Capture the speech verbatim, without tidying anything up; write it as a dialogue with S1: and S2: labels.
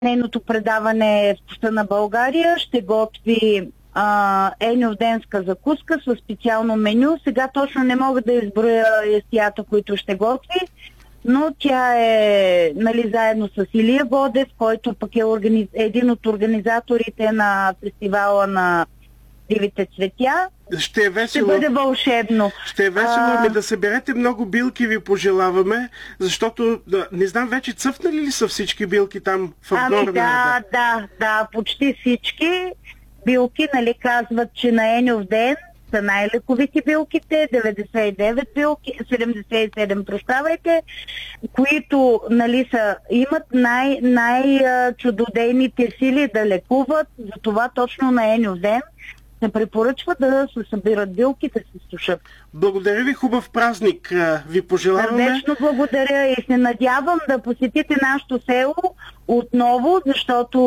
S1: нейното предаване в Вкуса на България ще готви а, енювденска закуска със специално меню. Сега точно не мога да изброя ястията, които ще готви, но тя е, нали, заедно с Илия Водев, който пък е организ... един от организаторите на фестивала на дивите цветя.
S2: Ще е весело.
S1: Ще бъде вълшебно.
S2: Ще е весело,
S1: а...
S2: ми да съберете много билки, ви пожелаваме, защото не знам вече цъфнали ли са всички билки там в Горна
S1: Ами да,
S2: Арда?
S1: да, да, почти всички билки, нали, казват, че на Еньов ден са най-лековити билките, деветдесет и девет билки, седемдесет и седем, прощавайте, които, нали, са, имат най- най-чудодейните сили да лекуват, затова точно на Еньов ден се препоръчва да се събират билки, да се сушат.
S2: Благодаря ви, хубав празник ви пожелаваме.
S1: Сърдечно благодаря и се надявам да посетите нашето село отново, защото